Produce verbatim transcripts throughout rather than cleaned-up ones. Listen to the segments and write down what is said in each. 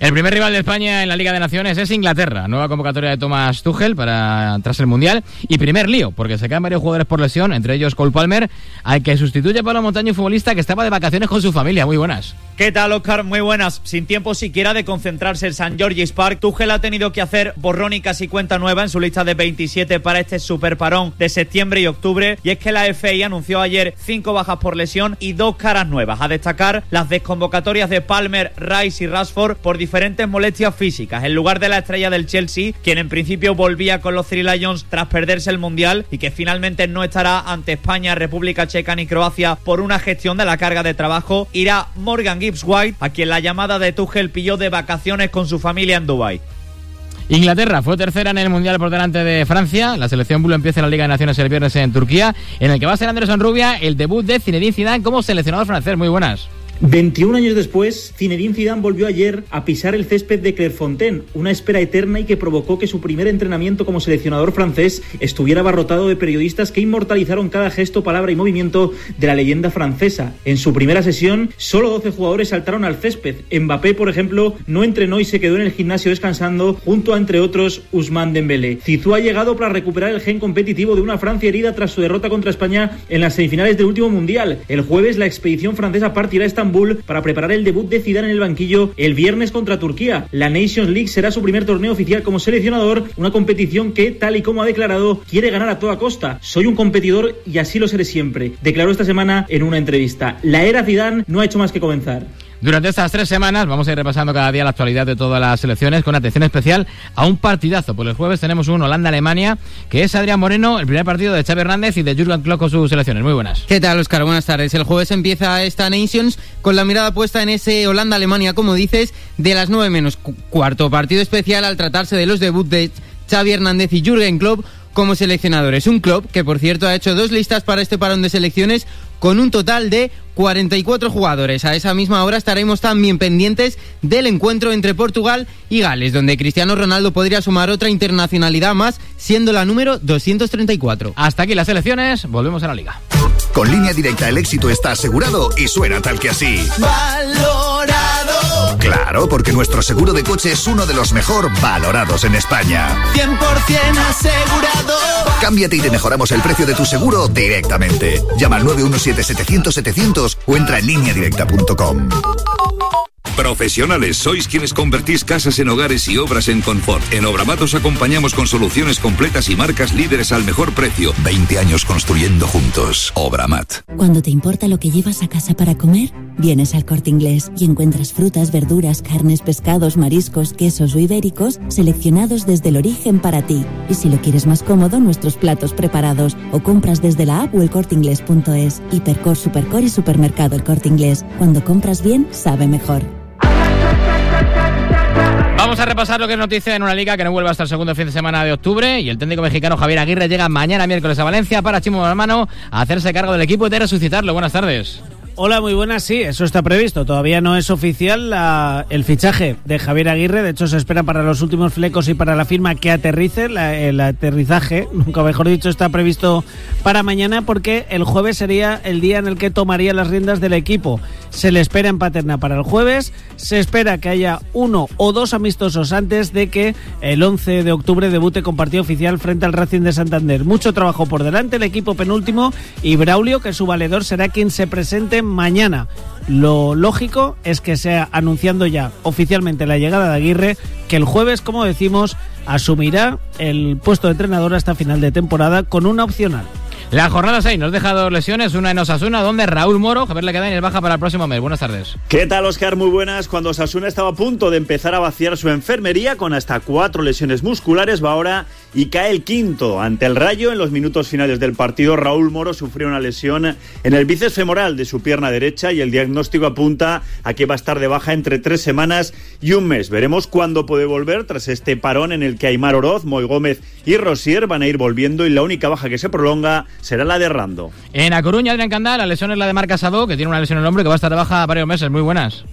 El primer rival de España en la Liga de Naciones es Inglaterra. Nueva convocatoria de Thomas Tuchel para tras el Mundial. Y primer lío, porque se caen varios jugadores por lesión, entre ellos Cole Palmer, al que sustituye Pablo Montaño, un futbolista que estaba de vacaciones con su familia. Muy buenas. ¿Qué tal, Óscar? Muy buenas. Sin tiempo siquiera de concentrarse en Saint George's Park, Tuchel ha tenido que hacer borrón y casi cuenta nueva en su lista de veintisiete para este superparón de septiembre y octubre. Y es que la F A I anunció ayer cinco bajas por lesión y dos caras nuevas. A destacar las desconvocatorias de Palmer, Rice y Rashford por diferentes molestias físicas. En lugar de la estrella del Chelsea, quien en principio volvía con los Three Lions tras perderse el Mundial y que finalmente no estará ante España, República Checa ni Croacia por una gestión de la carga de trabajo, irá Morgan Gibbs-White, a quien la llamada de Tuchel pilló de vacaciones con su familia en Dubái. Inglaterra fue tercera en el Mundial por delante de Francia. La selección Blue empieza la Liga de Naciones el viernes en Turquía, en el que va a ser Anderson Rubia el debut de Zinedine Zidane como seleccionador francés. Muy buenas. veintiún años después, Zinedine Zidane volvió ayer a pisar el césped de Clairefontaine, una espera eterna y que provocó que su primer entrenamiento como seleccionador francés estuviera abarrotado de periodistas que inmortalizaron cada gesto, palabra y movimiento de la leyenda francesa. En su primera sesión, solo doce jugadores saltaron al césped. Mbappé, por ejemplo, no entrenó y se quedó en el gimnasio descansando, junto a, entre otros, Ousmane Dembélé. Zizou ha llegado para recuperar el gen competitivo de una Francia herida tras su derrota contra España en las semifinales del último Mundial. El jueves, la expedición francesa partirá a Estambul para preparar el debut de Zidane en el banquillo el viernes contra Turquía. La Nations League será su primer torneo oficial como seleccionador, una competición que, tal y como ha declarado, quiere ganar a toda costa. Soy un competidor y así lo seré siempre, declaró esta semana en una entrevista. La era Zidane no ha hecho más que comenzar. Durante estas tres semanas vamos a ir repasando cada día la actualidad de todas las selecciones con atención especial a un partidazo. Por el jueves tenemos un Holanda-Alemania, que es Adrián Moreno, el primer partido de Xavi Hernández y de Jürgen Klopp con sus selecciones. Muy buenas. ¿Qué tal, Óscar? Buenas tardes. El jueves empieza esta Nations con la mirada puesta en ese Holanda-Alemania, como dices, de las nueve menos cuarto. Partido especial al tratarse de los debuts de Xavi Hernández y Jürgen Klopp como seleccionadores. Un Klopp que, por cierto, ha hecho dos listas para este parón de selecciones con un total de cuarenta y cuatro jugadores. A esa misma hora estaremos también pendientes del encuentro entre Portugal y Gales, donde Cristiano Ronaldo podría sumar otra internacionalidad más, siendo la número doscientos treinta y cuatro. Hasta aquí las selecciones, volvemos a la Liga. Con Línea Directa el éxito está asegurado y suena tal que así. ¡Valorado! Claro, porque nuestro seguro de coche es uno de los mejor valorados en España. cien por ciento asegurado. Cámbiate y te mejoramos el precio de tu seguro directamente. Llama al nueve uno siete setecientos setecientos o entra en línea directa punto com. Profesionales, sois quienes convertís casas en hogares y obras en confort. En Obramat os acompañamos con soluciones completas y marcas líderes al mejor precio. veinte años construyendo juntos. Obramat. Cuando te importa lo que llevas a casa para comer, vienes al Corte Inglés y encuentras frutas, verduras, carnes, pescados, mariscos, quesos o ibéricos seleccionados desde el origen para ti. Y si lo quieres más cómodo, nuestros platos preparados o compras desde la app o el corte inglés punto es. Hipercor, Supercor y Supermercado El Corte Inglés. Cuando compras bien, sabe mejor. Vamos a repasar lo que es noticia en una liga que no vuelve hasta el segundo fin de semana de octubre, y el técnico mexicano Javier Aguirre llega mañana miércoles a Valencia para Chimo Hermano a hacerse cargo del equipo y de resucitarlo. Buenas tardes. Hola, muy buenas, sí, eso está previsto. Todavía no es oficial la, el fichaje de Javier Aguirre. De hecho, se espera para los últimos flecos y para la firma que aterrice. La, el aterrizaje, nunca mejor dicho, está previsto para mañana, porque el jueves sería el día en el que tomaría las riendas del equipo. Se le espera en Paterna para el jueves. Se espera que haya uno o dos amistosos antes de que el once de octubre debute con partido oficial frente al Racing de Santander. Mucho trabajo por delante, el equipo penúltimo, y Braulio, que su valedor, será quien se presente mañana. Lo lógico es que sea anunciando ya oficialmente la llegada de Aguirre, que el jueves, como decimos, asumirá el puesto de entrenador hasta final de temporada con una opcional. La jornada seis nos deja dos lesiones, una en Osasuna, donde Raúl Moro, Javier Lequedain, es baja para el próximo mes. Buenas tardes. ¿Qué tal, Óscar? Muy buenas. Cuando Osasuna estaba a punto de empezar a vaciar su enfermería con hasta cuatro lesiones musculares, va ahora y cae el quinto. Ante el Rayo, en los minutos finales del partido, Raúl Moro sufrió una lesión en el bíceps femoral de su pierna derecha y el diagnóstico apunta a que va a estar de baja entre tres semanas y un mes. Veremos cuándo puede volver tras este parón en el que Aimar Oroz, Moy Gómez y Rosier van a ir volviendo, y la única baja que se prolonga será la de Rando. En A Coruña, Adrián Candá, la lesión es la de Marc Casado, que tiene una lesión en el hombro y que va a estar de baja varios meses. Muy buenas.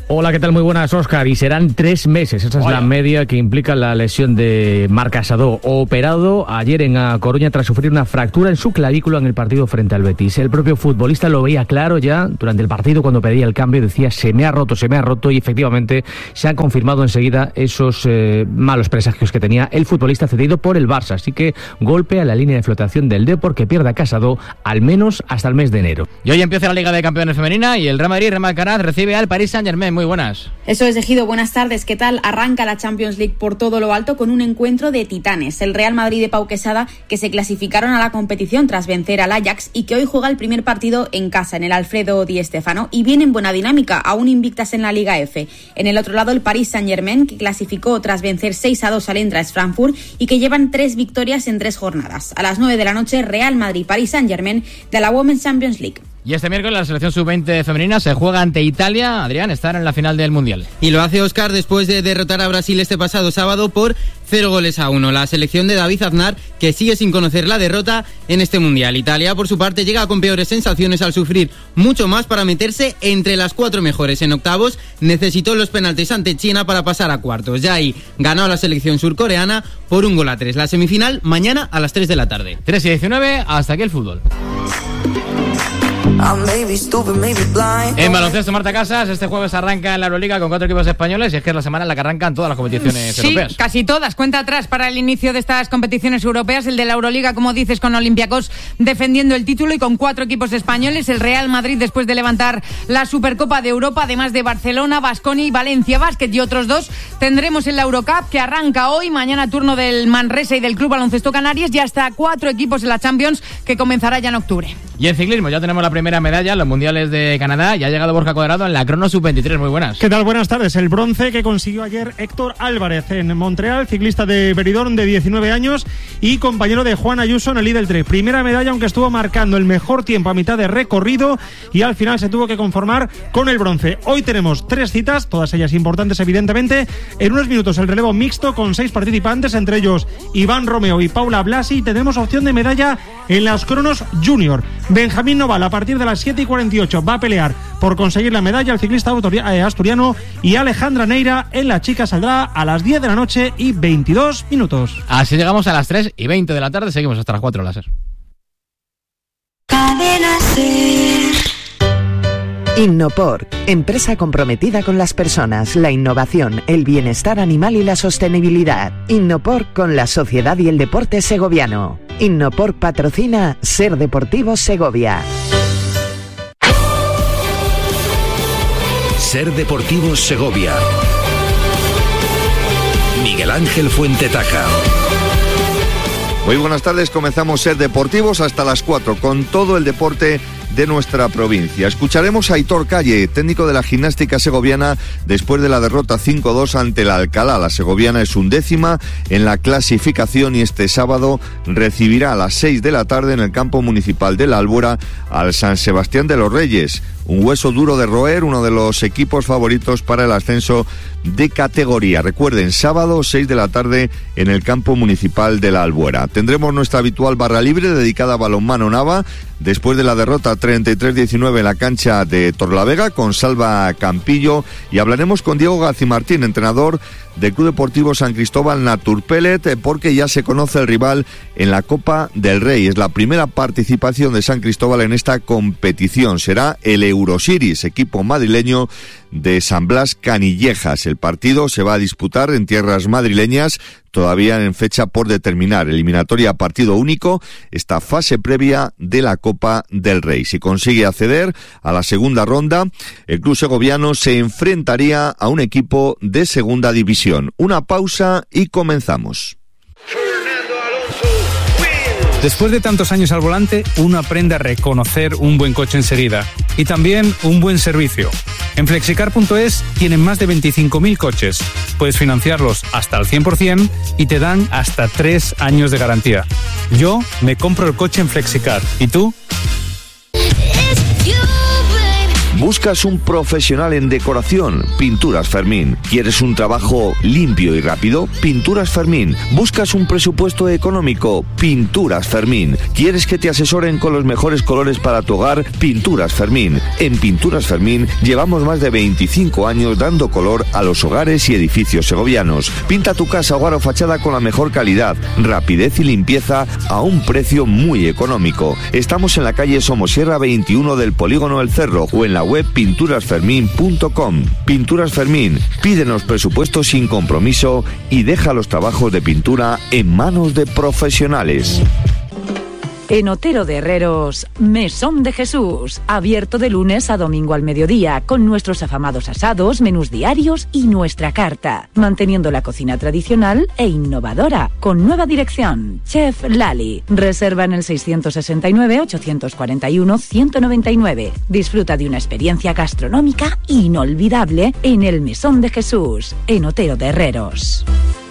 Hola, ¿qué tal? Muy buenas, Óscar. Y serán tres meses. Esa es Hola. la media que implica la lesión de Marc Asado, operado ayer en A Coruña tras sufrir una fractura en su clavícula en el partido frente al Betis. El propio futbolista lo veía claro ya durante el partido cuando pedía el cambio. Decía, se me ha roto, se me ha roto. Y efectivamente se han confirmado enseguida esos eh, malos presagios que tenía el futbolista cedido por el Barça. Así que golpe a la línea de flotación del Depor, que pierde a Casado al menos hasta el mes de enero. Y hoy empieza la Liga de Campeones femenina y el Real Madrid, Real Alcaraz, recibe al Paris Saint-Germain. Muy buenas. Eso es, Ejido, buenas tardes. ¿Qué tal? Arranca la Champions League por todo lo alto con un encuentro de titanes. El Real Madrid de Pau Quesada, que se clasificaron a la competición tras vencer al Ajax y que hoy juega el primer partido en casa, en el Alfredo Di Stéfano, y viene en buena dinámica, aún invictas en la Liga F. En el otro lado, el Paris Saint-Germain, que clasificó tras vencer seis a dos al Eintracht Frankfurt y que llevan tres victorias en tres jornadas. A las nueve de la noche, Real Madrid-Paris Saint-Germain de la Women's Champions League. Y este miércoles la selección sub veinte femenina se juega ante Italia. Adrián, estar en la final del Mundial. Y lo hace Óscar después de derrotar a Brasil este pasado sábado por cero goles a uno. La selección de David Aznar, que sigue sin conocer la derrota en este Mundial. Italia, por su parte, llega con peores sensaciones al sufrir mucho más para meterse entre las cuatro mejores. En octavos necesitó los penaltis ante China para pasar a cuartos. Ya ahí ganó a la selección surcoreana por un gol a tres. La semifinal mañana a las tres de la tarde. tres y diecinueve, hasta aquí el fútbol. En baloncesto, Marta Casas, este jueves arranca en la Euroliga con cuatro equipos españoles y es que es la semana en la que arrancan todas las competiciones sí, europeas. Casi todas. Cuenta atrás para el inicio de estas competiciones europeas, el de la Euroliga, como dices, con Olympiacos defendiendo el título y con cuatro equipos españoles. El Real Madrid después de levantar la Supercopa de Europa, además de Barcelona, Baskonia y Valencia Basket, y otros dos tendremos en la Eurocup, que arranca hoy. Mañana turno del Manresa y del Club Baloncesto Canarias, y hasta cuatro equipos en la Champions, que comenzará ya en octubre. Y en ciclismo ya tenemos la primera medalla en los mundiales de Canadá y ha llegado Borja Cuadrado en la crono sub veintitrés. Muy buenas. ¿Qué tal? Buenas tardes. El bronce que consiguió ayer Héctor Álvarez en Montreal, ciclista de Benidorm de diecinueve años y compañero de Juan Ayuso en el Lidl tres. Primera medalla, aunque estuvo marcando el mejor tiempo a mitad de recorrido y al final se tuvo que conformar con el bronce. Hoy tenemos tres citas, todas ellas importantes evidentemente. En unos minutos el relevo mixto con seis participantes, entre ellos Iván Romeo y Paula Blasi. Tenemos opción de medalla en las cronos junior. Benjamín Noval, a partir de las siete y cuarenta y ocho, va a pelear por conseguir la medalla el ciclista asturiano, y Alejandra Neira en la chica saldrá a las diez de la noche y veintidós minutos. Así llegamos a las tres y veinte de la tarde, seguimos hasta las cuatro láser. Innopor, empresa comprometida con las personas, la innovación, el bienestar animal y la sostenibilidad. Innopor con la sociedad y el deporte segoviano. Innopor patrocina Ser Deportivo Segovia. Ser Deportivo Segovia. Miguel Ángel Fuentetaja. Muy buenas tardes, comenzamos Ser Deportivos hasta las cuatro con todo el deporte de nuestra provincia. Escucharemos a Aitor Calle, técnico de la gimnástica segoviana, después de la derrota cinco dos ante el Alcalá. La segoviana es undécima en la clasificación y este sábado recibirá a las seis de la tarde en el campo municipal de la Albuera al San Sebastián de los Reyes. Un hueso duro de roer, uno de los equipos favoritos para el ascenso de categoría. Recuerden, sábado seis de la tarde en el campo municipal de la Albuera. Tendremos nuestra habitual barra libre dedicada a balonmano Nava, después de la derrota treinta y tres diecinueve en la cancha de Torlavega con Salva Campillo, y hablaremos con Diego Gacimartín, entrenador del Club Deportivo San Cristóbal Naturpelet, porque ya se conoce el rival en la Copa del Rey. Es la primera participación de San Cristóbal en esta competición. Será el Eurosiris, equipo madrileño de San Blas Canillejas. El partido se va a disputar en tierras madrileñas, todavía en fecha por determinar. Eliminatoria a partido único, esta fase previa de la Copa del Rey. Si consigue acceder a la segunda ronda, el club segoviano se enfrentaría a un equipo de segunda división. Una pausa y comenzamos. Después de tantos años al volante, uno aprende a reconocer un buen coche enseguida y también un buen servicio. En flexicar punto es tienen más de veinticinco mil coches. Puedes financiarlos hasta el cien por ciento y te dan hasta tres años de garantía. Yo me compro el coche en Flexicar. ¿Y tú? ¿Buscas un profesional en decoración? Pinturas Fermín. ¿Quieres un trabajo limpio y rápido? Pinturas Fermín. ¿Buscas un presupuesto económico? Pinturas Fermín. ¿Quieres que te asesoren con los mejores colores para tu hogar? Pinturas Fermín. En Pinturas Fermín llevamos más de veinticinco años dando color a los hogares y edificios segovianos. Pinta tu casa, hogar o fachada con la mejor calidad, rapidez y limpieza a un precio muy económico. Estamos en la calle Somosierra veintiuno del Polígono El Cerro o en la web pinturas fermín punto com. Pinturas Fermín. Pídenos presupuesto sin compromiso y deja los trabajos de pintura en manos de profesionales. En Otero de Herreros, Mesón de Jesús, abierto de lunes a domingo al mediodía, con nuestros afamados asados, menús diarios y nuestra carta, manteniendo la cocina tradicional e innovadora, con nueva dirección, Chef Lali. Reserva en el seiscientos sesenta y nueve, ochocientos cuarenta y uno, ciento noventa y nueve. Disfruta de una experiencia gastronómica inolvidable en el Mesón de Jesús, en Otero de Herreros.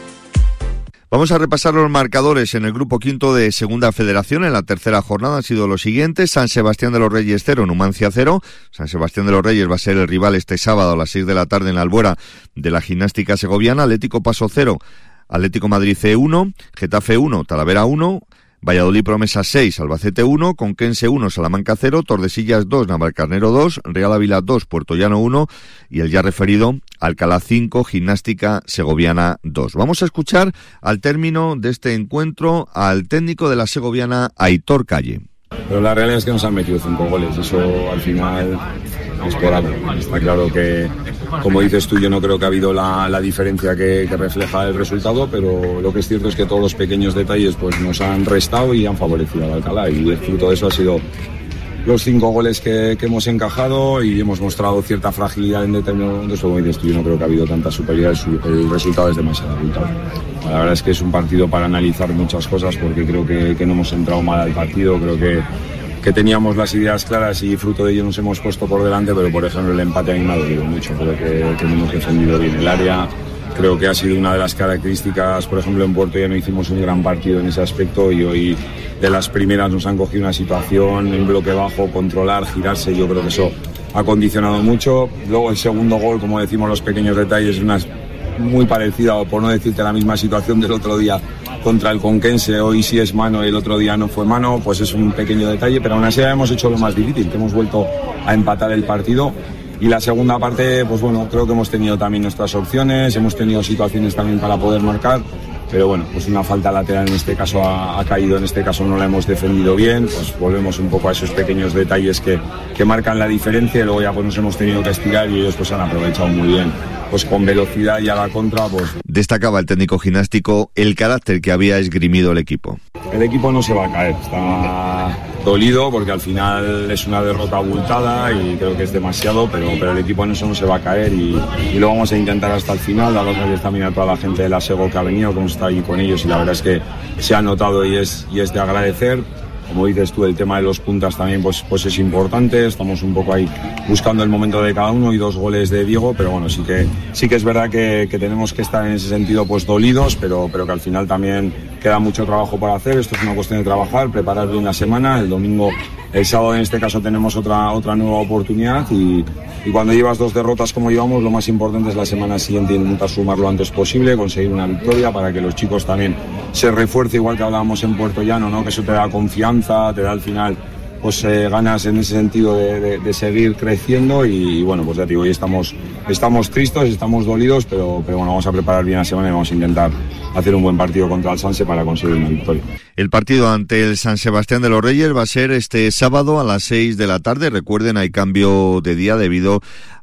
Vamos a repasar los marcadores en el grupo quinto de Segunda Federación. En la tercera jornada han sido los siguientes: San Sebastián de los Reyes cero, Numancia cero. San Sebastián de los Reyes va a ser el rival este sábado a las seis de la tarde en la Albuera de la Gimnástica Segoviana. Atlético Paso cero, Atlético Madrid C uno, Getafe uno, Talavera uno, Valladolid Promesa seis, Albacete uno, Conquense uno, Salamanca cero, Tordesillas dos, Navalcarnero dos, Real Ávila dos, Puertollano uno y el ya referido Alcalá cinco, Gimnástica Segoviana dos. Vamos a escuchar al término de este encuentro al técnico de la segoviana, Aitor Calle. Pero la realidad es que nos han metido cinco goles, eso al final es por algo. Está claro que, como dices tú, yo no creo que ha habido la, la diferencia que, que refleja el resultado, pero lo que es cierto es que todos los pequeños detalles pues nos han restado y han favorecido al Alcalá, y el fruto de eso ha sido los cinco goles que, que hemos encajado, y hemos mostrado cierta fragilidad en determinados momentos. Como dices tú, yo no creo que ha habido tanta superioridad, el, el resultado es demasiado abultado. La verdad es que es un partido para analizar muchas cosas, porque creo que, que no hemos entrado mal al partido, creo que, que teníamos las ideas claras y fruto de ello nos hemos puesto por delante, pero por ejemplo el empate a mí me ha dolido mucho, creo que, que no hemos defendido bien el área. Creo que ha sido una de las características, por ejemplo en Puerto ya no hicimos un gran partido en ese aspecto, y hoy de las primeras nos han cogido una situación en bloque bajo, controlar, girarse, yo creo que eso ha condicionado mucho. Luego el segundo gol, como decimos, los pequeños detalles, una muy parecida, o por no decirte la misma situación del otro día contra el Conquense. Hoy sí es mano y el otro día no fue mano, pues es un pequeño detalle, pero aún así hemos hecho lo más difícil, que hemos vuelto a empatar el partido. Y la segunda parte, pues bueno, creo que hemos tenido también nuestras opciones, hemos tenido situaciones también para poder marcar, pero bueno, pues una falta lateral en este caso ha, ha caído, en este caso no la hemos defendido bien, pues volvemos un poco a esos pequeños detalles que, que marcan la diferencia, y luego ya pues nos hemos tenido que estirar y ellos pues han aprovechado muy bien, pues con velocidad y a la contra, pues... Destacaba el técnico gimnástico el carácter que había esgrimido el equipo. El equipo no se va a caer, está dolido porque al final es una derrota abultada y creo que es demasiado, pero, pero el equipo en eso no se va a caer, y, y lo vamos a intentar hasta el final. Dar las gracias también a toda la gente de la Sego que ha venido, que hemos estado ahí con ellos, y la verdad es que se ha notado y es, y es de agradecer. Como dices tú, el tema de los puntas también pues, pues es importante, estamos un poco ahí buscando el momento de cada uno, y dos goles de Diego, pero bueno, sí que, sí que es verdad que, que tenemos que estar en ese sentido pues dolidos, pero, pero que al final también queda mucho trabajo por hacer. Esto es una cuestión de trabajar, preparar bien la semana. El domingo, el sábado en este caso tenemos otra, otra nueva oportunidad, y, y cuando llevas dos derrotas como llevamos, lo más importante es la semana siguiente intentar sumar lo antes posible, conseguir una victoria para que los chicos también se refuerce, igual que hablábamos en Puerto Llano, ¿no? Que eso te da confianza, te da al final pues eh, ganas en ese sentido de, de, de seguir creciendo, y, y bueno, pues ya te digo, hoy estamos, estamos tristes, estamos dolidos, pero, pero bueno, vamos a preparar bien la semana y vamos a intentar hacer un buen partido contra el Sanse para conseguir una victoria. El partido ante el San Sebastián de los Reyes va a ser este sábado a las seis de la tarde. Recuerden, hay cambio de día debido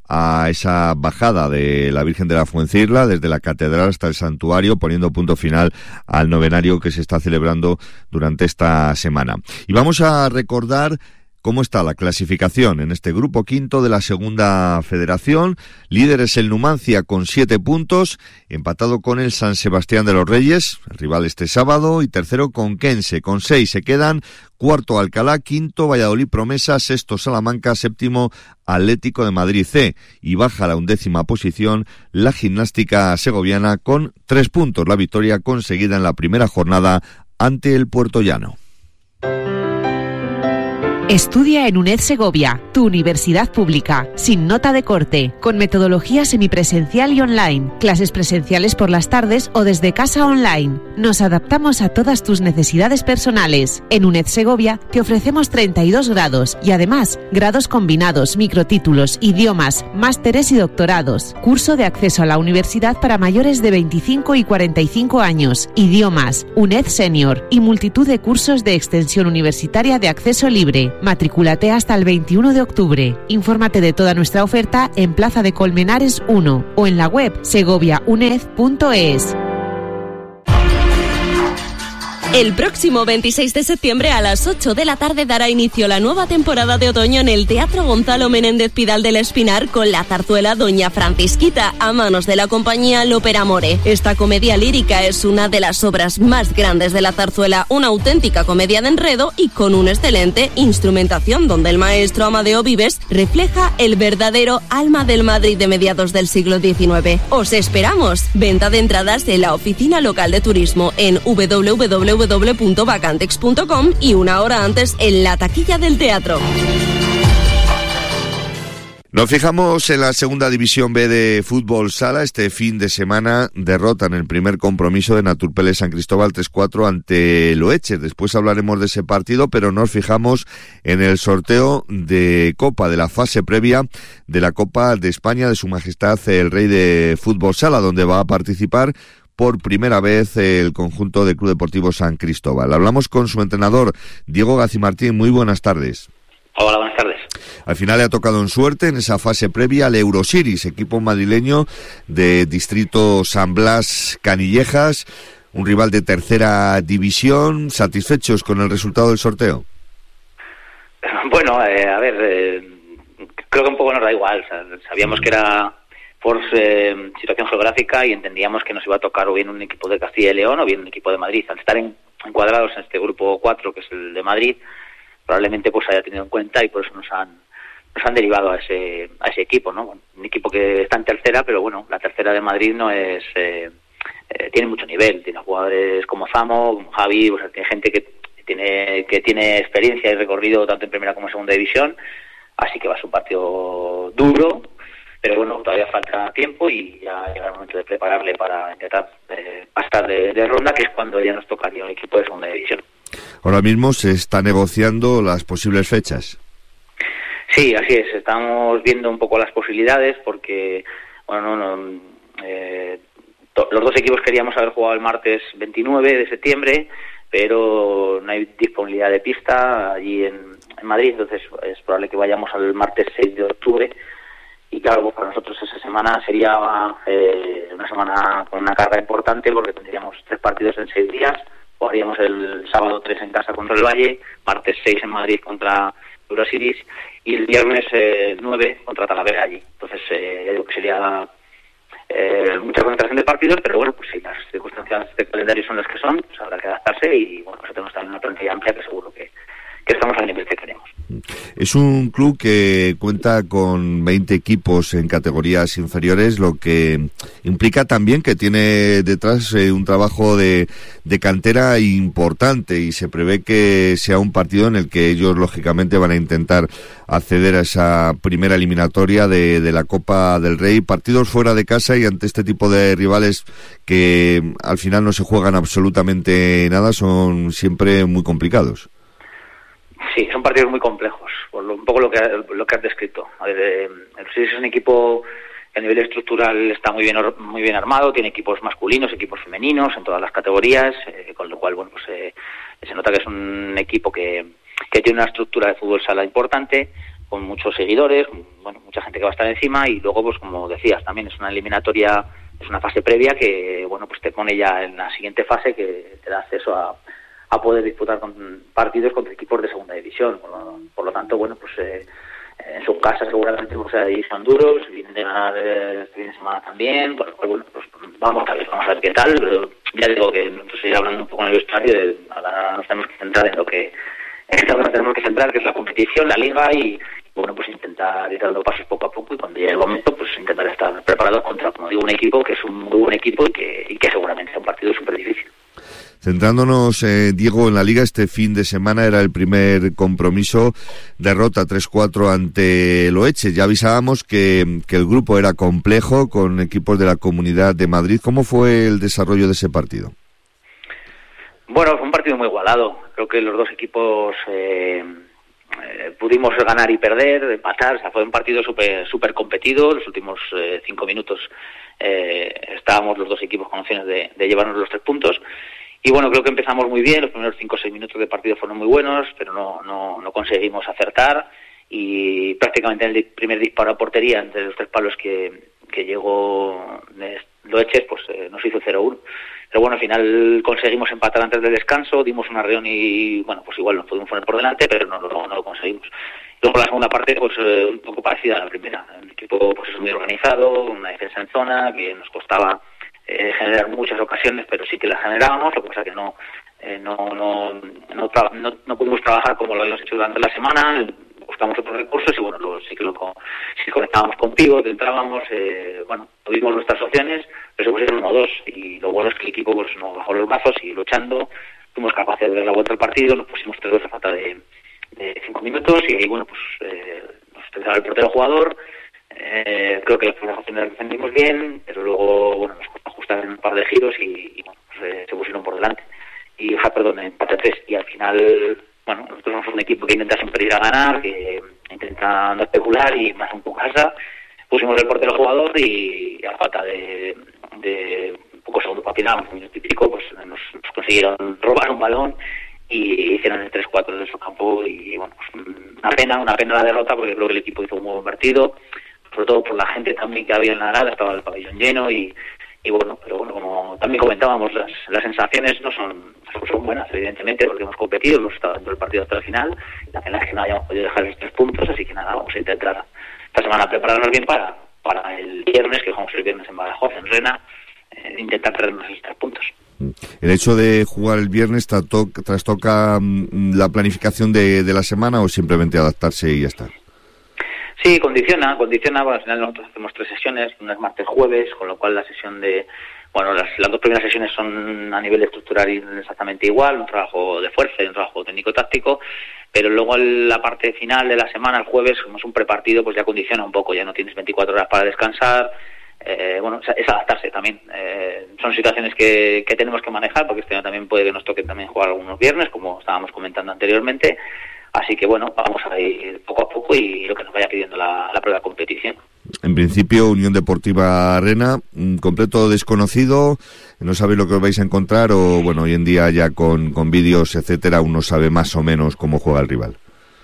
a esa bajada de la Virgen de la Fuencisla desde la catedral hasta el santuario, poniendo punto final al novenario que se está celebrando durante esta semana. Y vamos a recordar cómo está la clasificación en este grupo quinto de la Segunda Federación. Líder es el Numancia con siete puntos, empatado con el San Sebastián de los Reyes, el rival este sábado, y tercero Conquense con seis. Se quedan cuarto Alcalá, quinto Valladolid Promesa, sexto Salamanca, séptimo Atlético de Madrid C, y baja a la undécima posición la Gimnástica Segoviana con tres puntos. La victoria conseguida en la primera jornada ante el Puertollano. Estudia en UNED Segovia, tu universidad pública, sin nota de corte, con metodología semipresencial y online, clases presenciales por las tardes o desde casa online. Nos adaptamos a todas tus necesidades personales. En UNED Segovia te ofrecemos treinta y dos grados y además grados combinados, microtítulos, idiomas, másteres y doctorados. Curso de acceso a la universidad para mayores de veinticinco y cuarenta y cinco años, idiomas, UNED Senior y multitud de cursos de extensión universitaria de acceso libre. Matricúlate hasta el veintiuno de octubre. Infórmate de toda nuestra oferta en Plaza de Colmenares uno o en la web segovia uned punto es. El próximo veintiséis de septiembre a las ocho de la tarde dará inicio la nueva temporada de otoño en el Teatro Gonzalo Menéndez Pidal del Espinar con la zarzuela Doña Francisquita, a manos de la compañía L'Opera Amore. Esta comedia lírica es una de las obras más grandes de la zarzuela, una auténtica comedia de enredo y con una excelente instrumentación donde el maestro Amadeo Vives refleja el verdadero alma del Madrid de mediados del siglo diecinueve. ¡Os esperamos! Venta de entradas en la oficina local de turismo en w w w w punto vacantex punto com y una hora antes en la taquilla del teatro. Nos fijamos en la segunda división B de fútbol sala. Este fin de semana derrotan el primer compromiso de Naturpele San Cristóbal tres cuatro ante Loeche. Después hablaremos de ese partido, pero nos fijamos en el sorteo de Copa, de la fase previa de la Copa de España de Su Majestad el Rey de Fútbol Sala, donde va a participar por primera vez el conjunto del Club Deportivo San Cristóbal. Hablamos con su entrenador, Diego Gacimartín. Muy buenas tardes. Hola, buenas tardes. Al final le ha tocado en suerte en esa fase previa al Eurosiris, equipo madrileño de distrito San Blas Canillejas, un rival de tercera división. ¿Satisfechos con el resultado del sorteo? Bueno, eh, a ver, eh, creo que un poco nos da igual. O sea, sabíamos que era por eh, situación geográfica y entendíamos que nos iba a tocar o bien un equipo de Castilla y León o bien un equipo de Madrid. Al estar en, encuadrados en este grupo cuatro, que es el de Madrid, probablemente pues haya tenido en cuenta y por eso nos han nos han derivado a ese a ese equipo, ¿no? Un equipo que está en tercera, pero bueno, la tercera de Madrid no es eh, eh, tiene mucho nivel, tiene jugadores como Zamo, como Javi, pues tiene gente que tiene que tiene experiencia y recorrido tanto en primera como en segunda división, así que va a ser un partido duro. Pero bueno, todavía falta tiempo y ya llega el momento de prepararle para intentar eh, pasar de, de ronda, que es cuando ya nos tocaría un equipo de segunda división. Ahora mismo se está negociando las posibles fechas. Sí, así es. Estamos viendo un poco las posibilidades porque, bueno, no, no, eh, to, los dos equipos queríamos haber jugado el martes veintinueve de septiembre, pero no hay disponibilidad de pista allí en, en Madrid, entonces es probable que vayamos al martes seis de octubre. Y claro, pues para nosotros esa semana sería eh, una semana con una carga importante porque tendríamos tres partidos en seis días. Jugaríamos el sábado tres en casa contra el Valle, martes seis en Madrid contra Eurosiris y el viernes eh, nueve contra Talavera allí. Entonces, eh, digo que sería eh, mucha concentración de partidos, pero bueno, pues sí, las circunstancias de calendario son las que son, pues habrá que adaptarse y bueno, pues tenemos también una plantilla amplia que seguro que, que estamos al nivel que queremos. Es un club que cuenta con veinte equipos en categorías inferiores, lo que implica también que tiene detrás eh, un trabajo de, de cantera importante y se prevé que sea un partido en el que ellos lógicamente van a intentar acceder a esa primera eliminatoria de, de la Copa del Rey. Partidos fuera de casa y ante este tipo de rivales que al final no se juegan absolutamente nada son siempre muy complicados. Sí, son partidos muy complejos, por lo, un poco lo que lo que has descrito. A ver, eh, el Eurosiris es un equipo que a nivel estructural está muy bien muy bien armado, tiene equipos masculinos, equipos femeninos en todas las categorías, eh, con lo cual bueno pues eh, se nota que es un equipo que, que tiene una estructura de fútbol sala importante, con muchos seguidores, bueno, mucha gente que va a estar encima y luego pues como decías también es una eliminatoria, es una fase previa que bueno pues te pone ya en la siguiente fase que te da acceso a a poder disputar con partidos contra equipos de segunda división. Por lo, por lo tanto, bueno, pues eh, en su casa seguramente pues, ahí son duros, vienen de ganar eh, este fin de semana también, por lo cual, bueno, pues vamos a ver, vamos a ver qué tal, pero ya digo que nosotros ir hablando un poco en el vestuario, de, ahora nos tenemos que centrar en lo que en lo que nos tenemos que centrar, que es la competición, la liga y, bueno, pues intentar ir dando pasos poco a poco y cuando llegue el momento, pues intentar estar preparados contra, como digo, un equipo que es un muy buen equipo y que, y que seguramente es un partido súper difícil. Centrándonos, eh, Diego, en la Liga, este fin de semana era el primer compromiso, derrota tres cuatro ante el Oeche. Ya avisábamos que, que el grupo era complejo, con equipos de la Comunidad de Madrid. ¿Cómo fue el desarrollo de ese partido? Bueno, fue un partido muy igualado. Creo que los dos equipos eh, eh, pudimos ganar y perder, empatar. O sea, fue un partido súper súper competido. Los últimos eh, cinco minutos eh, estábamos los dos equipos con opciones de, de llevarnos los tres puntos. Y bueno, creo que empezamos muy bien. Los primeros cinco o seis minutos de partido fueron muy buenos, pero no, no, no conseguimos acertar. Y prácticamente en el primer disparo a portería, entre los tres palos que, que llegó Loeches, pues eh, nos hizo cero uno. Pero bueno, al final conseguimos empatar antes del descanso, dimos una reunión y, bueno, pues igual nos pudimos poner por delante, pero no, no, no lo conseguimos. Luego la segunda parte, pues eh, un poco parecida a la primera. El equipo pues es muy organizado, una defensa en zona, que nos costaba eh, generar muchas ocasiones, pero sí que las generábamos, lo que pasa que no, eh, no, no, no, tra- no, no pudimos trabajar como lo habíamos hecho durante la semana. Buscamos otros recursos y bueno, lo, sí que lo sí conectábamos con pivot, entrábamos, eh, bueno, tuvimos nuestras opciones, pero se pusieron uno o dos, y lo bueno es que el equipo pues nos bajó los brazos y luchando, fuimos capaces de dar la vuelta al partido, nos pusimos tres dos a falta de, de cinco minutos y ahí bueno, pues eh, nos pensaba el portero jugador, eh, creo que las primeras opciones las defendimos bien, pero luego bueno, nos costó ajustar en un par de giros y, y bueno, pues, eh, se pusieron por delante. Y, ja, perdón, empate a tres, y al final... Bueno, nosotros somos un equipo que intenta siempre ir a ganar, que intenta no especular y más un poco casa. Pusimos el portero jugador y a falta de, de un poco segundo para final, un minuto y pico, pues nos, nos consiguieron robar un balón y hicieron el tres cuatro de su campo. Y bueno, pues una pena, una pena la derrota, porque creo que el equipo hizo un buen partido, sobre todo por la gente también que había en la grada, estaba el pabellón lleno y, y bueno, pero bueno, como también comentábamos, las, las sensaciones no son... son buenas, evidentemente, porque hemos competido, hemos estado dentro del partido hasta el final, y la pena es que no hayamos podido dejar esos tres puntos, así que nada, vamos a intentar esta semana prepararnos bien para, para el viernes, que jugamos el viernes en Badajoz, en Rena, eh, intentar traernos esos tres puntos. ¿El hecho de jugar el viernes trastoca, trastoca la planificación de, de la semana o simplemente adaptarse y ya está? Sí, condiciona, condiciona, bueno, al final nosotros hacemos tres sesiones, una es martes, jueves, con lo cual la sesión de... Bueno, las, las dos primeras sesiones son a nivel estructural exactamente igual, un trabajo de fuerza y un trabajo técnico-táctico, pero luego la parte final de la semana, el jueves, como es un prepartido, pues ya condiciona un poco, ya no tienes veinticuatro horas para descansar, eh, bueno, es, es adaptarse también. Eh, son situaciones que, que tenemos que manejar, porque este año también puede que nos toque también jugar algunos viernes, como estábamos comentando anteriormente, así que bueno, vamos a ir poco a poco y lo que nos vaya pidiendo la, la propia competición. En principio, Unión Deportiva Rena, un completo desconocido, no sabéis lo que os vais a encontrar o, bueno, hoy en día ya con, con vídeos, etcétera, uno sabe más o menos cómo juega el rival.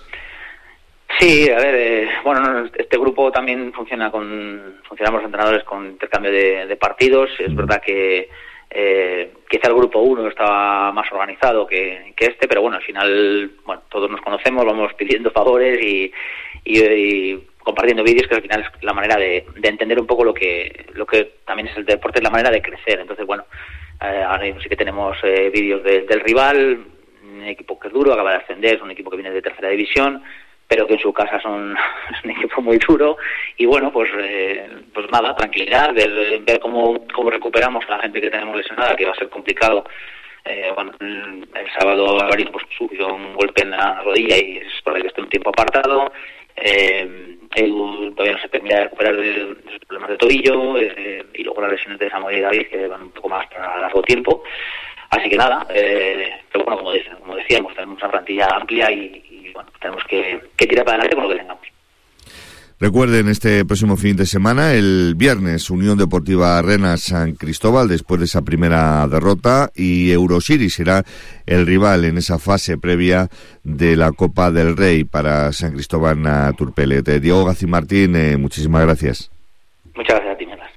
Sí, a ver, eh, bueno, este grupo también funciona con, funcionamos los entrenadores con intercambio de, de partidos, es verdad que eh, quizá el grupo uno estaba más organizado que, que este, pero bueno, al final, bueno, todos nos conocemos, vamos pidiendo favores y, y, y compartiendo vídeos, que al final es la manera de, de entender un poco lo que lo que también es el deporte, es la manera de crecer. Entonces, bueno, eh, ahora mismo sí que tenemos eh, vídeos de, del rival, un equipo que es duro, acaba de ascender, es un equipo que viene de tercera división, pero que en su casa son es un equipo muy duro. Y bueno, pues eh, pues nada, tranquilidad, ver, ver cómo, cómo recuperamos a la gente que tenemos lesionada, que va a ser complicado. Eh, bueno, el, el sábado Alvarito pues sufrió un golpe en la rodilla y es probable que esté un tiempo apartado. Eh, Edu todavía no se termina de recuperar de, de sus problemas de tobillo, eh, y luego las lesiones de Samuel y David, que van un poco más para largo tiempo. Así que nada, eh, pero bueno, como, dice, como decíamos, tenemos una plantilla amplia y, y bueno, tenemos que, que tirar para adelante con lo que tengamos. Recuerden, este próximo fin de semana, el viernes, Unión Deportiva Rena San Cristóbal, después de esa primera derrota, y Eurosiri será el rival en esa fase previa de la Copa del Rey para San Cristóbal na Turpelet. Diego Gacín Martín, eh, muchísimas gracias. Muchas gracias a ti, Melas.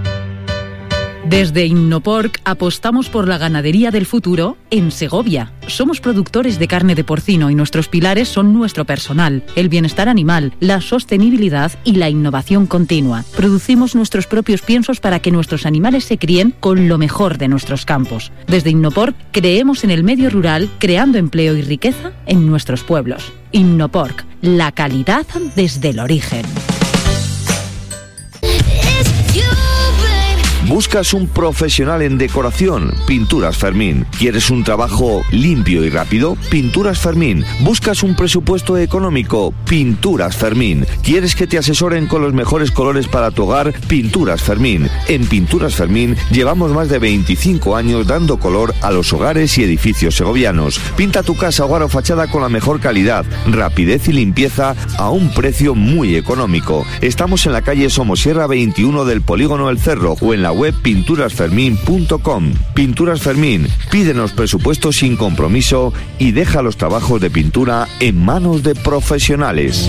Desde Innoporc apostamos por la ganadería del futuro en Segovia. Somos productores de carne de porcino y nuestros pilares son nuestro personal, el bienestar animal, la sostenibilidad y la innovación continua. Producimos nuestros propios piensos para que nuestros animales se críen con lo mejor de nuestros campos. Desde Innoporc creemos en el medio rural, creando empleo y riqueza en nuestros pueblos. Innoporc, la calidad desde el origen. ¿Buscas un profesional en decoración? Pinturas Fermín. ¿Quieres un trabajo limpio y rápido? Pinturas Fermín. ¿Buscas un presupuesto económico? Pinturas Fermín. ¿Quieres que te asesoren con los mejores colores para tu hogar? Pinturas Fermín. En Pinturas Fermín llevamos más de veinticinco años dando color a los hogares y edificios segovianos. Pinta tu casa, hogar o fachada con la mejor calidad, rapidez y limpieza a un precio muy económico. Estamos en la calle Somosierra veintiuno del Polígono El Cerro o en la web pinturas fermín punto com. Pinturas Fermín. Pídenos presupuesto sin compromiso y deja los trabajos de pintura en manos de profesionales.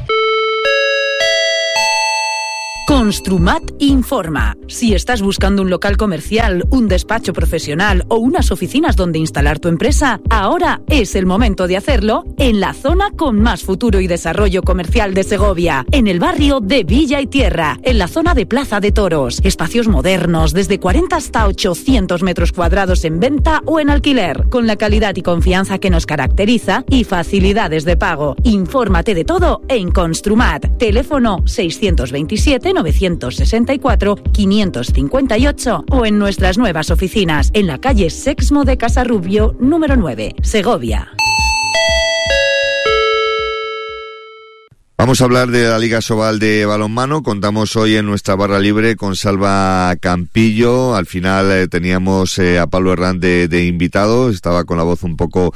Construmat informa. Si estás buscando un local comercial, un despacho profesional o unas oficinas donde instalar tu empresa, ahora es el momento de hacerlo en la zona con más futuro y desarrollo comercial de Segovia, en el barrio de Villa y Tierra, en la zona de Plaza de Toros. Espacios modernos, desde cuarenta hasta ochocientos metros cuadrados en venta o en alquiler, con la calidad y confianza que nos caracteriza y facilidades de pago. Infórmate de todo en Construmat. Teléfono seiscientos veintisiete novecientos sesenta y cuatro quinientos cincuenta y ocho o en nuestras nuevas oficinas en la calle Sexmo de Casarrubio número nueve, Segovia. Vamos a hablar de la Liga Sobal de balonmano. Contamos hoy en nuestra barra libre con Salva Campillo. Al final eh, teníamos eh, a Pablo Herrán de, de invitado. Estaba con la voz un poco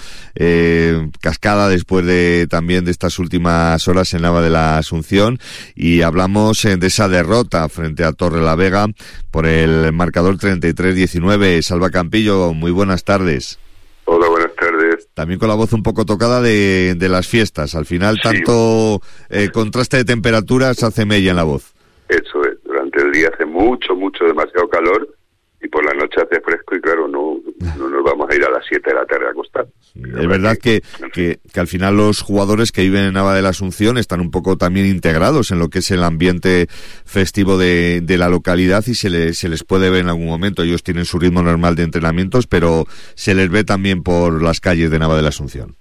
eh, cascada después de también de estas últimas horas en Nava de la Asunción. Y hablamos eh, de esa derrota frente a Torrelavega por el marcador treinta y tres diecinueve. Salva Campillo, muy buenas tardes. Hola, buenas tardes. También con la voz un poco tocada de, de las fiestas. Al final, sí. tanto eh, contraste de temperaturas hace mella en la voz. Eso es. Durante el día hace mucho, mucho, demasiado calor y por la noche hace fresco y claro, no, no nos vamos a ir a las siete de la tarde a acostar. Es verdad que, que, que al final los jugadores que viven en Nava de la Asunción están un poco también integrados en lo que es el ambiente festivo de, de la localidad y se les, se les puede ver en algún momento. Ellos tienen su ritmo normal de entrenamientos, pero se les ve también por las calles de Nava de la Asunción.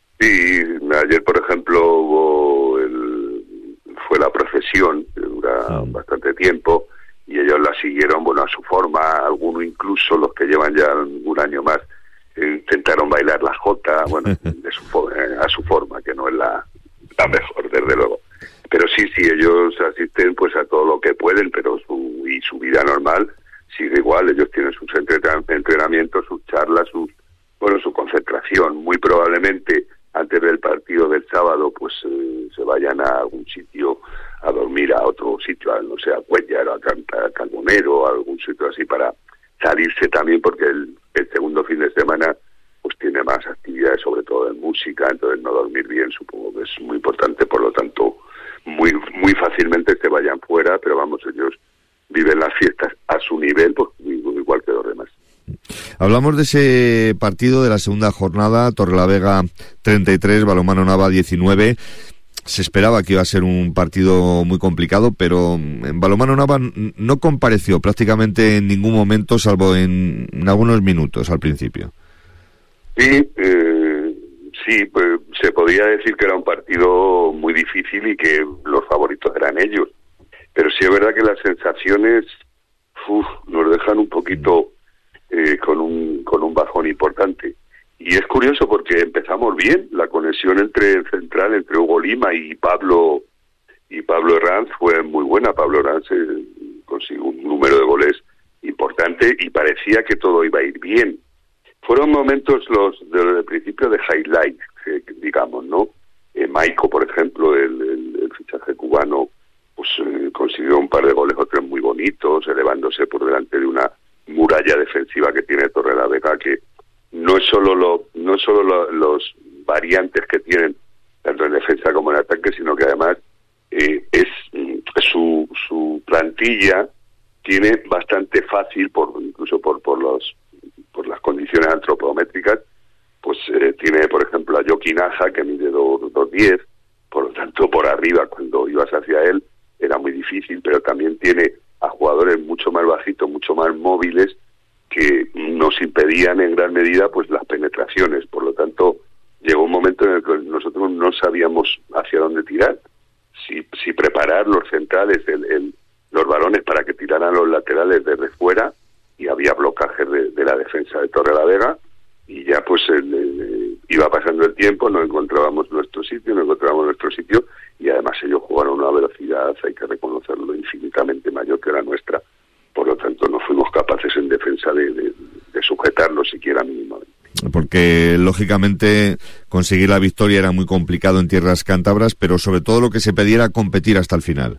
Sí, ayer por ejemplo hubo el, fue la procesión, que dura sí. bastante tiempo, y ellos la siguieron, bueno, a su forma, algunos incluso, los que llevan ya un año más, intentaron bailar la jota, bueno, de su, a su forma, que no es la, la mejor, desde luego. Pero sí, sí, ellos asisten pues a todo lo que pueden, pero su, y su vida normal sigue igual. Ellos tienen sus entrenamientos, sus charlas, sus, bueno, su concentración. Muy probablemente antes del partido del sábado pues eh, se vayan a algún sitio a dormir, a otro sitio, a, no sé, a Cuellar, a, Canta, a Carbonero, a algún sitio así para salirse también, porque el, el segundo fin de semana pues tiene más actividades, sobre todo en música, entonces no dormir bien supongo que es muy importante, por lo tanto muy muy fácilmente se vayan fuera, pero vamos, ellos viven las fiestas a su nivel, pues igual que los demás. Hablamos de ese partido de la segunda jornada, Torrelavega treinta y tres, Balonmano Nava diecinueve. Se esperaba que iba a ser un partido muy complicado, pero en Balonmano Nava no compareció prácticamente en ningún momento, salvo en, en algunos minutos al principio. Sí, eh, sí, pues se podía decir que era un partido muy difícil y que los favoritos eran ellos. Pero sí es verdad que las sensaciones uf, nos dejan un poquito eh, con un con un bajón importante. Y es curioso porque empezamos bien, la conexión entre el central, entre Hugo Lima y Pablo y Pablo Herranz fue muy buena. Pablo Herranz eh, consiguió un número de goles importante y parecía que todo iba a ir bien. Fueron momentos los del de principio de highlight, eh, digamos, ¿no? Eh, Maico, por ejemplo, el, el, el fichaje cubano, pues eh, consiguió un par de goles, otros muy bonitos, elevándose por delante de una muralla defensiva que tiene Torrelavega, que no es solo lo, no es solo lo, los variantes que tienen tanto en defensa como en ataque, sino que además eh, es su su plantilla tiene bastante fácil, por incluso por por los por las condiciones antropométricas, pues eh, tiene por ejemplo a Joaquín Aja, que mide dos diez, por lo tanto por arriba cuando ibas hacia él era muy difícil, pero también tiene a jugadores mucho más bajitos, mucho más móviles, que nos impedían en gran medida pues las penetraciones. Por lo tanto, llegó un momento en el que nosotros no sabíamos hacia dónde tirar, si si preparar los centrales, el, el, los balones para que tiraran los laterales desde fuera y había blocajes de, de la defensa de Torrelavega y ya pues el, el, iba pasando el tiempo, no encontrábamos nuestro sitio, no encontrábamos nuestro sitio y además ellos jugaron a una velocidad, hay que reconocerlo, infinitamente mayor que la nuestra. Por lo tanto, no fuimos capaces en defensa de, de, de sujetarlo siquiera mínimamente. Porque, lógicamente, conseguir la victoria era muy complicado en tierras cántabras, pero sobre todo lo que se pedía era competir hasta el final.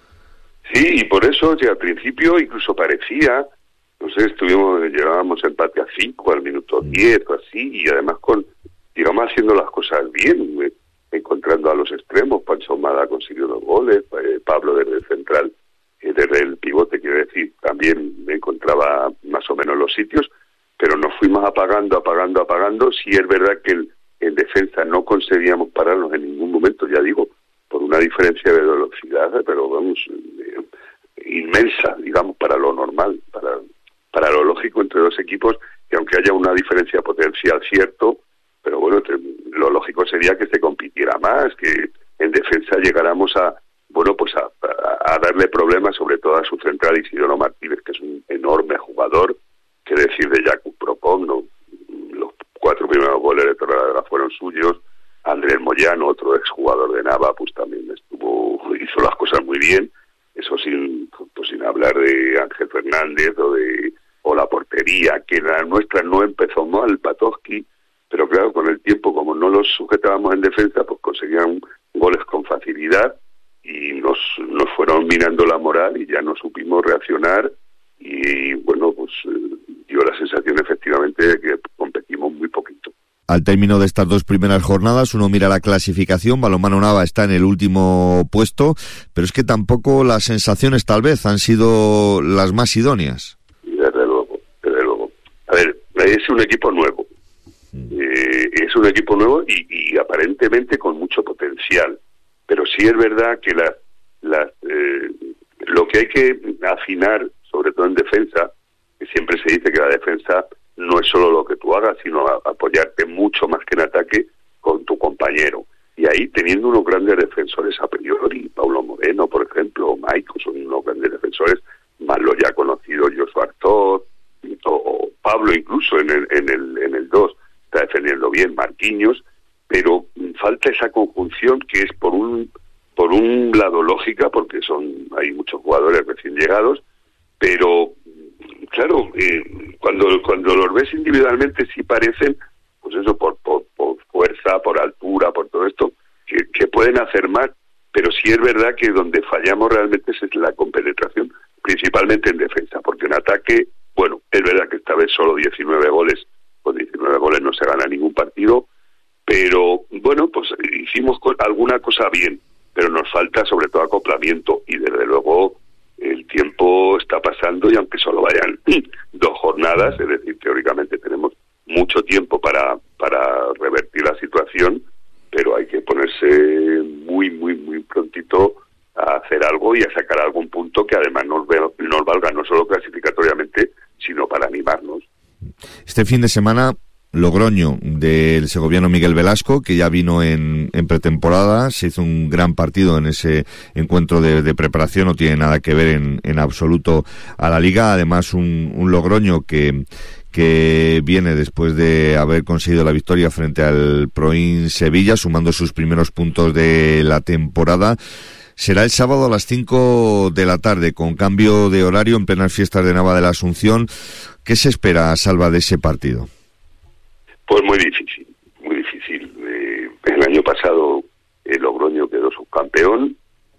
Sí, y por eso, que al principio incluso parecía, no sé, estuvimos, llevábamos empate a cinco al minuto diez o así, y además con, digamos, haciendo las cosas bien, eh, encontrando a los extremos. Pancho Ahumada consiguió dos goles, eh, Pablo desde el central, eh, desde el pivote, quiero decir, también encontraba más o menos los sitios, pero nos fuimos apagando, apagando, apagando. Sí es verdad que el, en defensa no conseguíamos pararnos en ningún momento, ya digo, por una diferencia de velocidad, pero vamos, eh, inmensa, digamos, para lo normal, para, para lo lógico entre dos equipos, que aunque haya una diferencia potencial, cierto, pero bueno, te, lo lógico sería que se compitiera más, que en defensa llegáramos a, bueno, pues a, a, a darle problemas, sobre todo a su central Isidoro Martínez, que es un enorme jugador. Qué decir de Jakub Propomno, los cuatro primeros goles de Torrelavega fueron suyos. Andrés Moyano, otro exjugador de Nava, pues también estuvo, hizo las cosas muy bien. Eso sin, pues sin hablar de Ángel Fernández o de o la portería, que la nuestra no empezó mal, Patowski, pero claro, con el tiempo, como no los sujetábamos en defensa, pues conseguían goles con facilidad y nos, nos fueron minando la moral y ya no supimos reaccionar. Y bueno, pues eh, dio la sensación efectivamente de que competimos muy poquito. Al término de estas dos primeras jornadas, uno mira la clasificación, Balonmano Nava está en el último puesto, pero es que tampoco las sensaciones tal vez han sido las más idóneas. Desde luego, desde luego. A ver, es un equipo nuevo, eh, es un equipo nuevo y, y aparentemente con mucho potencial, pero sí es verdad que la, la, eh, lo que hay que afinar, sobre todo en defensa, que siempre se dice que la defensa no es solo lo que tú hagas, sino a, apoyarte mucho más que en ataque con tu compañero. Y ahí, teniendo unos grandes defensores a priori, Paulo Moreno, por ejemplo, o Maiko, son unos grandes defensores, más lo ya conocido Joshua Artoz, o, o Pablo incluso en el en el en el dos está defendiendo bien, Marquinhos, pero falta esa conjunción que es por un por un lado lógica, porque son hay muchos jugadores recién llegados, pero claro, eh, cuando cuando los ves individualmente sí parecen, pues eso, por, por, por fuerza, por altura, por todo esto, que, que pueden hacer más, pero sí es verdad que donde fallamos realmente es la compenetración, principalmente en defensa, porque en ataque, bueno, es verdad que esta vez solo diecinueve goles, con diecinueve goles no se gana ningún partido, pero bueno, pues hicimos alguna cosa bien, pero nos falta sobre todo acoplamiento y desde luego el tiempo está pasando y aunque solo vayan dos jornadas, es decir, teóricamente tenemos mucho tiempo para, para revertir la situación, pero hay que ponerse muy, muy, muy prontito a hacer algo y a sacar algún punto que además nos, nos valga no solo clasificatoriamente, sino para animarnos. Este fin de semana, Logroño del segoviano Miguel Velasco, que ya vino en, en pretemporada, se hizo un gran partido en ese encuentro de, de preparación, no tiene nada que ver en, en absoluto a la liga, además un, un Logroño que, que viene después de haber conseguido la victoria frente al Proin Sevilla, sumando sus primeros puntos de la temporada. Será el sábado a las cinco de la tarde, con cambio de horario en plenas fiestas de Nava de la Asunción. ¿Qué se espera, Salva, de ese partido? Pues muy difícil, muy difícil. Eh, el año pasado el Logroño quedó subcampeón.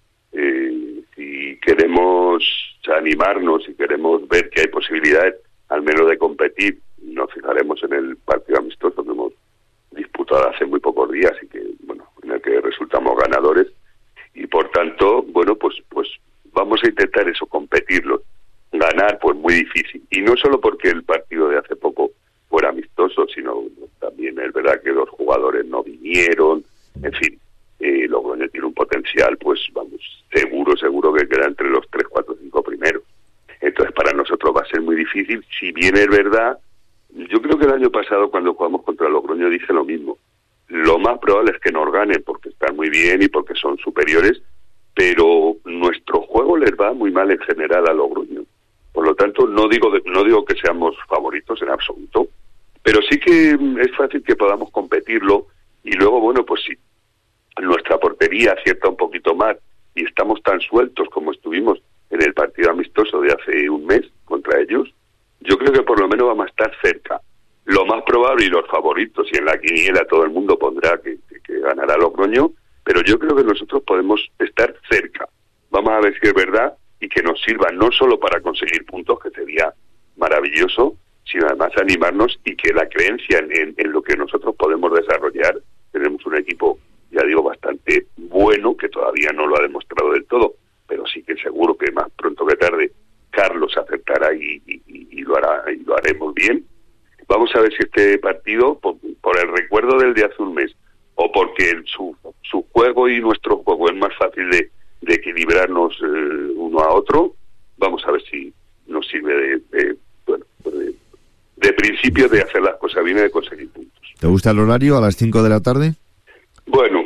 Eh, si queremos animarnos, si queremos ver que hay posibilidades, al menos de competir, nos fijaremos en el partido amistoso que hemos disputado hace muy pocos días y que, bueno, en el que resultamos ganadores. Y por tanto, bueno, pues, pues vamos a intentar eso, competirlo. Ganar, pues muy difícil. Y no solo porque el partido de hace poco fuera amistoso, sino también es verdad que los jugadores no vinieron, en fin, eh, Logroño tiene un potencial, pues vamos, seguro, seguro que queda entre los tres, cuatro, cinco primeros. Entonces para nosotros va a ser muy difícil, si bien es verdad, yo creo que el año pasado cuando jugamos contra Logroño dije lo mismo, lo más probable es que nos ganen porque están muy bien y porque son superiores, pero nuestro juego les va muy mal en general a Logroño. Por lo tanto, no digo de, no digo que seamos favoritos en absoluto, pero sí que es fácil que podamos competirlo, y luego, bueno, pues si nuestra portería acierta un poquito más y estamos tan sueltos como estuvimos en el partido amistoso de hace un mes contra ellos, yo creo que por lo menos vamos a estar cerca. Lo más probable, y los favoritos, y en la quiniela todo el mundo pondrá que, que, que ganará Logroño, pero yo creo que nosotros podemos estar cerca. Vamos a ver si es verdad y que nos sirva no solo para conseguir puntos, que sería maravilloso, sino además animarnos y que la creencia en, en, en lo que nosotros podemos desarrollar. Tenemos un equipo, ya digo, bastante bueno, que todavía no lo ha demostrado del todo, pero sí que seguro que más pronto que tarde Carlos aceptará y, y, y lo hará y lo haremos bien. Vamos a ver si este partido, por, por el recuerdo del de hace un mes, o porque el, su, su juego y nuestro juego es más fácil de, de equilibrarnos eh, uno a otro, vamos a ver si nos sirve de, de, bueno, de, de principio de hacer las cosas bien y de conseguir puntos. ¿Te gusta el horario a las cinco de la tarde? Bueno,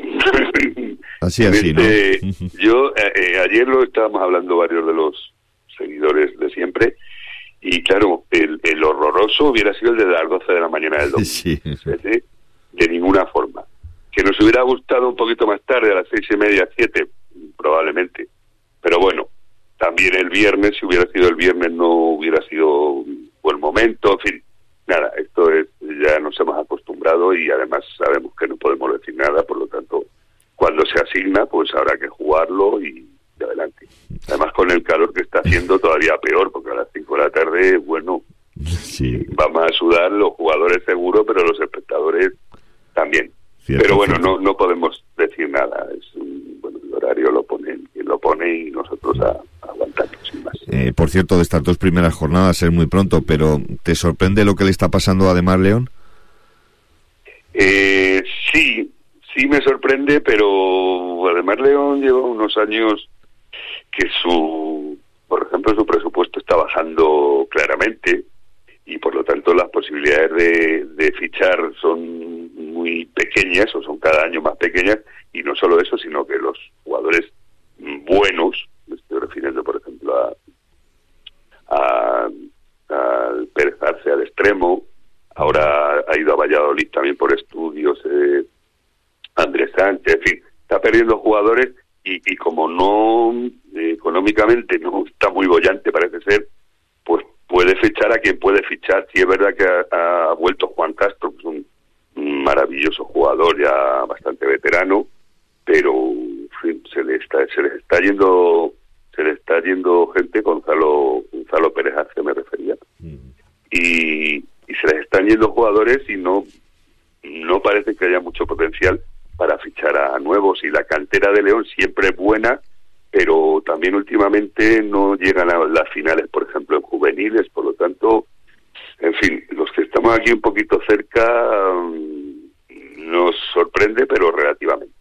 así, así, este, ¿no? Yo, eh, eh, ayer lo estábamos hablando varios de los seguidores de siempre, y claro, el, el horroroso hubiera sido el de las doce de la mañana del domingo. Sí. ¿Sí? De ninguna forma. Que nos hubiera gustado un poquito más tarde, a las seis y media, siete, probablemente. Pero bueno, también el viernes, si hubiera sido el viernes, no hubiera sido un buen momento. En fin, nada, esto es, ya nos hemos acostumbrado y además sabemos que no podemos decir nada, por lo tanto, cuando se asigna, pues habrá que jugarlo y de adelante. Además, con el calor que está haciendo, todavía peor, porque a las cinco de la tarde, bueno, sí, vamos a sudar los jugadores seguro, pero los espectadores también. Cierto, pero bueno, cierto. no no podemos decir nada. Es un, bueno, el horario lo pone quien lo pone y nosotros a, a aguantarlo sin más. Eh, por cierto, de estas dos primeras jornadas es muy pronto, pero ¿te sorprende lo que le está pasando a Ademar León? Eh, sí, sí me sorprende, pero Ademar León lleva unos años que su, por ejemplo, su presupuesto está bajando claramente y por lo tanto las posibilidades de, de fichar son muy pequeñas o son cada año más pequeñas, y no solo eso, sino que los jugadores buenos, me estoy refiriendo por ejemplo a a, a Pérez Arce al extremo, ahora ha ido a Valladolid también por estudios, eh, Andrés Sánchez, en fin, está perdiendo jugadores y, y como no eh, económicamente no está muy bollante parece ser, pues puede fichar a quien puede fichar. Sí es verdad que ha, ha vuelto Juan Castro, que es un, un maravilloso jugador ya bastante veterano, pero en fin, se le está se les está yendo se le está yendo gente, Gonzalo Gonzalo Pérez Arce me refería, mm. y, y se les están yendo jugadores y no no parece que haya mucho potencial para fichar a nuevos, y la cantera de León siempre es buena, pero también últimamente no llegan a las finales, por ejemplo, en juveniles, por lo tanto, en fin, los que estamos aquí un poquito cerca nos sorprende, pero relativamente.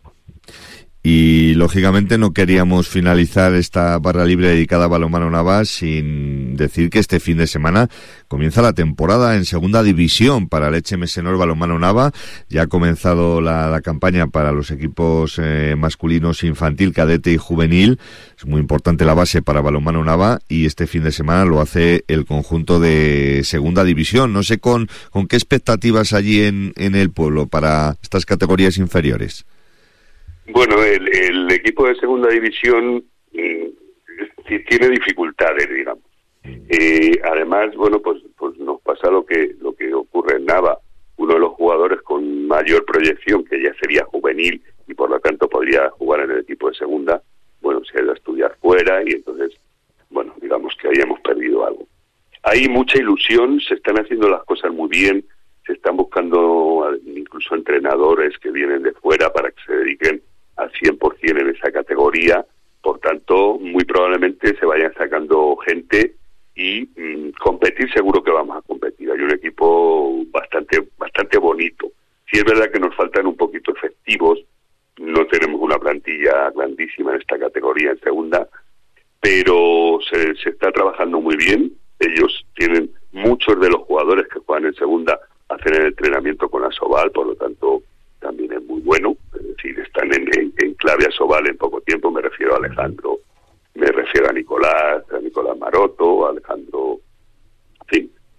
Y lógicamente no queríamos finalizar esta barra libre dedicada a Balonmano Navas sin decir que este fin de semana comienza la temporada en segunda división para el H M S Nor Balonmano Nava. Ya ha comenzado la, la campaña para los equipos eh, masculinos, infantil, cadete y juvenil. Es muy importante la base para Balonmano Nava y este fin de semana lo hace el conjunto de segunda división. No sé con, con qué expectativas allí en, en el pueblo para estas categorías inferiores. Bueno, el, el equipo de segunda división eh, tiene dificultades, digamos. Eh, además, bueno, pues, pues nos pasa lo que lo que ocurre en Nava. Uno de los jugadores con mayor proyección, que ya sería juvenil y por lo tanto podría jugar en el equipo de segunda, bueno, se ha ido a estudiar fuera y entonces, bueno, digamos que ahí hemos perdido algo. Hay mucha ilusión, se están haciendo las cosas muy bien, se están buscando incluso entrenadores que vienen de fuera para que se dediquen al cien por ciento en esa categoría, por tanto, muy probablemente se vayan sacando gente y mmm, competir seguro que vamos a competir. Hay un equipo bastante bastante bonito. Sí es verdad que nos faltan un poquito efectivos, no tenemos una plantilla grandísima en esta categoría en segunda, pero se, se está trabajando muy bien. Ellos tienen, muchos de los jugadores que juegan en segunda hacen el entrenamiento con Asobal, por lo tanto también es muy bueno, es decir, están en, en, en clave Asobal en poco tiempo, me refiero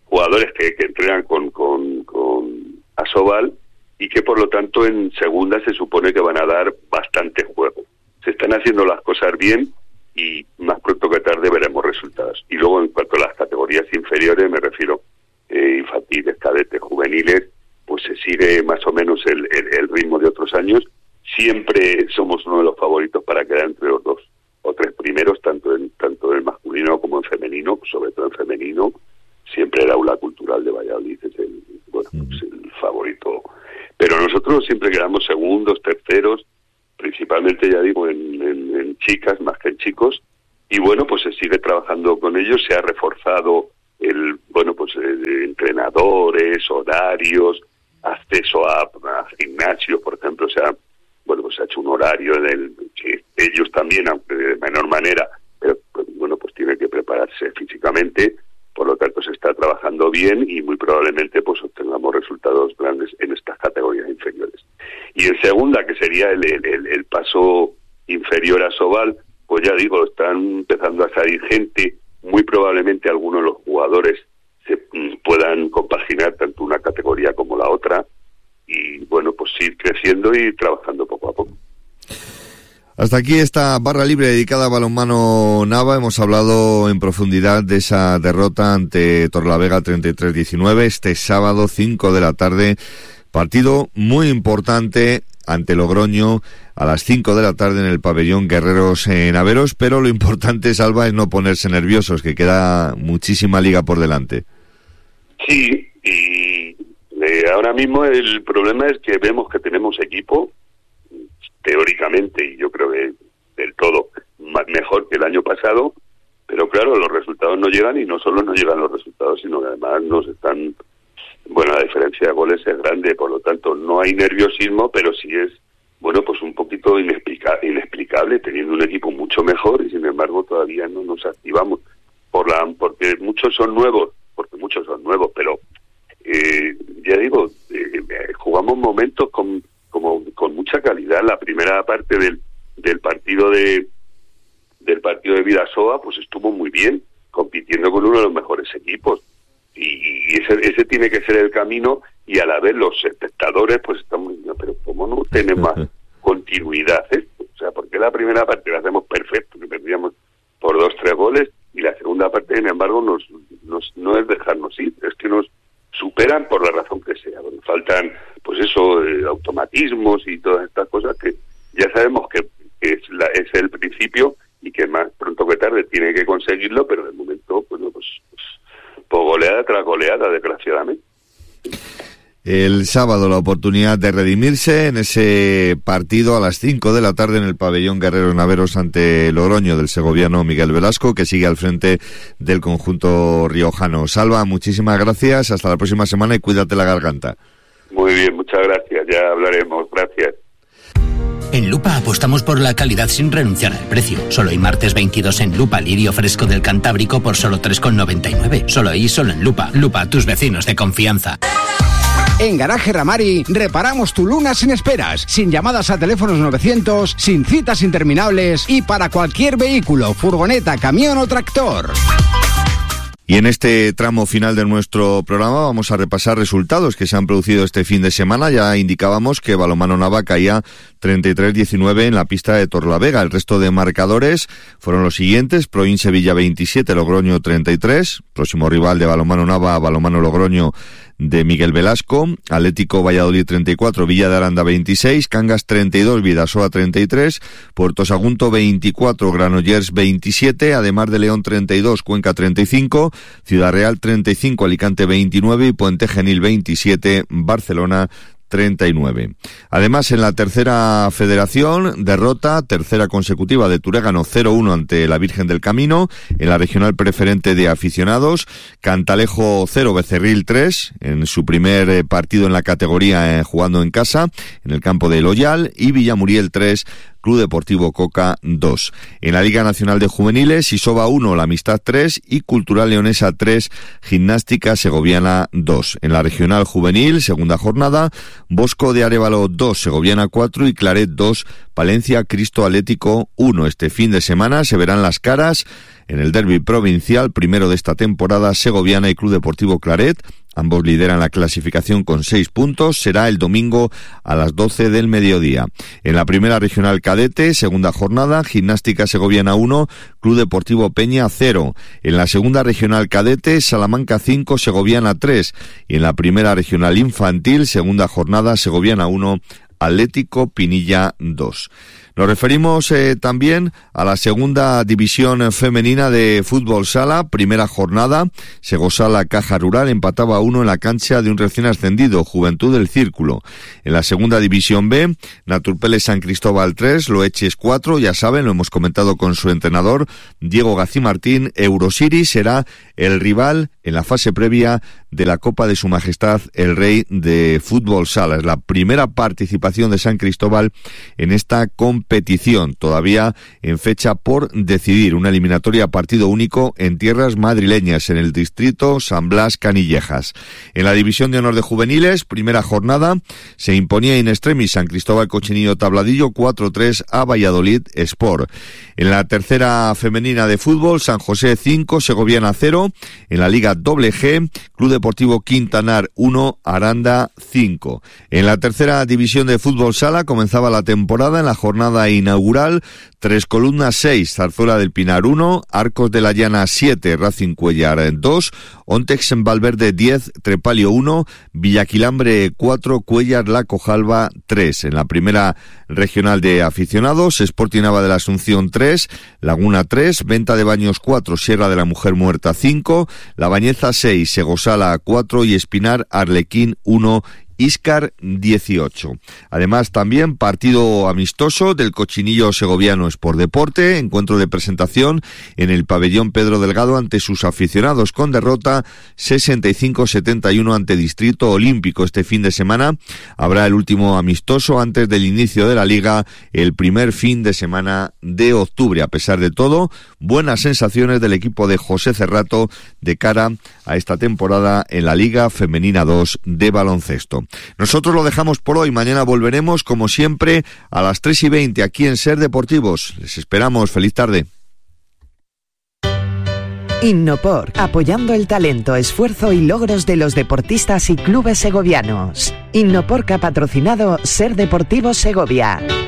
jugadores que, que entrenan con, con, con Asobal y que por lo tanto en segunda se supone que van a dar bastante juego. Se están haciendo las cosas bien y más pronto que tarde veremos resultados. Y luego en cuanto a las categorías inferiores, me refiero eh, infantiles, cadetes, juveniles, pues se sigue más o menos el, el, el ritmo de otros años. Siempre somos uno de los favoritos para quedar entre los dos o tres primeros, tanto en tanto en masculino como en femenino, sobre todo en femenino. Siempre el aula cultural de Valladolid es el, bueno, pues el favorito. Pero nosotros siempre quedamos segundos, terceros, principalmente, ya digo, en, en, en chicas más que en chicos. Y bueno, pues se sigue trabajando con ellos, se ha reforzado el, bueno, pues eh, entrenadores, horarios, acceso a, a gimnasios, por ejemplo. O sea, bueno, pues se ha hecho un horario en el que ellos también, aunque de menor manera, pero pues, bueno, pues tienen que prepararse físicamente. Por lo tanto, se está trabajando bien y muy probablemente pues obtengamos resultados grandes en estas categorías inferiores. Y en segunda, que sería el, el, el paso inferior a Asobal, pues ya digo, están empezando a salir gente, muy probablemente algunos de los jugadores se puedan compaginar tanto una categoría como la otra, y bueno, pues ir creciendo y trabajando poco a poco. Hasta aquí esta barra libre dedicada a balonmano Nava. Hemos hablado en profundidad de esa derrota ante Torrelavega treinta y tres diecinueve este sábado, cinco de la tarde. Partido muy importante ante Logroño a las cinco de la tarde en el pabellón Guerreros en Averos, pero lo importante, Salva, es no ponerse nerviosos, que queda muchísima liga por delante. Sí, y eh, ahora mismo el problema es que vemos que tenemos equipo, teóricamente, y yo creo que del todo más, mejor que el año pasado, pero claro, los resultados no llegan, y no solo no llegan los resultados, sino que además nos están, bueno, la diferencia de goles es grande, por lo tanto no hay nerviosismo, pero sí es, bueno, pues un poquito inexplica, inexplicable, teniendo un equipo mucho mejor, y sin embargo todavía no nos activamos, por la porque muchos son nuevos, porque muchos son nuevos, pero eh, ya digo, eh, jugamos momentos con como con mucha calidad. La primera parte del del partido de del partido de Vidasoa pues estuvo muy bien, compitiendo con uno de los mejores equipos, y, y ese ese tiene que ser el camino, y a la vez los espectadores pues estamos diciendo, pero cómo no tenemos más continuidad esto, o sea, porque la primera parte la hacemos perfecto, que perdíamos por dos tres goles, y la segunda parte, sin embargo, nos, nos no es dejarnos ir, es que nos superan por la razón que sea. Bueno, faltan, pues eso, eh, automatismos y todas estas cosas que ya sabemos que, que es, la, es el principio, y que más pronto que tarde tiene que conseguirlo, pero de momento, pues, no, pues, pues, pues goleada tras goleada, desgraciadamente. El sábado la oportunidad de redimirse en ese partido a las cinco de la tarde en el pabellón Guerrero Naveros ante Logroño del segoviano Miguel Velasco, que sigue al frente del conjunto riojano. Salva, muchísimas gracias, hasta la próxima semana y cuídate la garganta. Muy bien, muchas gracias, ya hablaremos, gracias. En Lupa apostamos por la calidad sin renunciar al precio. Solo hay martes veintidós en Lupa, lirio fresco del Cantábrico por solo tres con noventa y nueve. Solo ahí, solo en Lupa. Lupa, tus vecinos de confianza. En Garaje Ramari reparamos tu Luna sin esperas, sin llamadas a teléfonos novecientos, sin citas interminables y para cualquier vehículo, furgoneta, camión o tractor. Y en este tramo final de nuestro programa vamos a repasar resultados que se han producido este fin de semana. Ya indicábamos que Balonmano Nava caía treinta y tres diecinueve en la pista de Torrelavega. El resto de marcadores fueron los siguientes: Proin Sevilla veintisiete, Logroño treinta y tres. Próximo rival de Balonmano Nava, Balonmano Logroño de Miguel Velasco. Atlético Valladolid treinta y cuatro, Villa de Aranda veintiséis, Cangas treinta y dos, Vidasoa treinta y tres, Puerto Sagunto veinticuatro, Granollers veintisiete, además de León treinta y dos, Cuenca treinta y cinco, Ciudad Real treinta y cinco, Alicante veintinueve y Puente Genil veintisiete, Barcelona treinta y nueve. Además, en la tercera federación, derrota tercera consecutiva de Turégano cero uno ante la Virgen del Camino. En la regional preferente de aficionados, Cantalejo cero, Becerril tres, en su primer partido en la categoría eh, jugando en casa, en el campo de Loyal, y Villamuriel tres, Club Deportivo Coca dos. En la Liga Nacional de Juveniles, Isoba uno, La Amistad tres y Cultural Leonesa tres, Gimnástica Segoviana dos. En la Regional Juvenil, segunda jornada, Bosco de Arévalo dos, Segoviana cuatro y Claret dos, Palencia Cristo Atlético uno. Este fin de semana se verán las caras En el derbi provincial, primero de esta temporada, Segoviana y Club Deportivo Claret. Ambos lideran la clasificación con seis puntos. Será el domingo a las doce del mediodía. En la primera regional cadete, segunda jornada, Gimnástica Segoviana uno, Club Deportivo Peña cero. En la segunda regional cadete, Salamanca cinco, Segoviana tres. Y en la primera regional infantil, segunda jornada, Segoviana uno, Atlético Pinilla dos. Nos referimos eh, también a la segunda división femenina de fútbol sala, primera jornada. Segosala Caja Rural empataba a uno en la cancha de un recién ascendido, Juventud del Círculo. En la segunda división B, Naturpeles San Cristóbal tres, Loeches cuatro, ya saben, lo hemos comentado con su entrenador, Diego Gací Martín. Eurosiri será el rival en la fase previa de la Copa de Su Majestad el Rey de Fútbol Sala. Es la primera participación de San Cristóbal en esta competición, todavía en fecha por decidir, una eliminatoria a partido único en tierras madrileñas, en el distrito San Blas Canillejas. En la división de honor de juveniles, primera jornada, se imponía in extremis San Cristóbal Cochinillo Tabladillo cuatro tres a Valladolid Sport. En la tercera femenina de fútbol, San José cinco, Segoviana cero. En la Liga Doble G, Club Deportivo Quintanar uno, Aranda cinco. En la tercera división de fútbol sala comenzaba la temporada en la jornada inaugural. Tres Columnas seis, Zarzuela del Pinar uno, Arcos de la Llana siete, Racing Cuellar dos, Ontex en Valverde diez, Trepalio uno, Villaquilambre cuatro, Cuellar La Cojalba tres. En la primera regional de aficionados, Sporting Nava de la Asunción tres, Laguna tres, Venta de Baños cuatro, Sierra de la Mujer Muerta cinco, La Bañeza seis, Segosala cuatro y Espinar Arlequín uno, Íscar dieciocho. Además, también partido amistoso del Cochinillo Segoviano Sport Deporte, encuentro de presentación en el pabellón Pedro Delgado ante sus aficionados, con derrota sesenta y cinco a setenta y uno ante Distrito Olímpico. Este fin de semana habrá el último amistoso antes del inicio de la Liga, el primer fin de semana de octubre. A pesar de todo, buenas sensaciones del equipo de José Cerrato de cara a esta temporada en la Liga Femenina dos de baloncesto. Nosotros lo dejamos por hoy. Mañana volveremos, como siempre, a las tres y veinte aquí en Ser Deportivos. Les esperamos. Feliz tarde. Innopor, apoyando el talento, esfuerzo y logros de los deportistas y clubes segovianos. Innopor, que ha patrocinado Ser Deportivos Segovia.